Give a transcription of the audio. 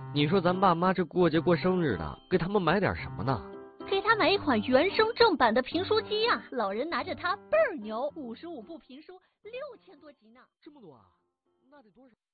你说咱爸妈这过节过生日的，给他们买点什么呢？ 给他买一款原声正版的评书机啊！老人拿着它倍儿牛，55部评书6000多集呢。 这么多啊？那得多少？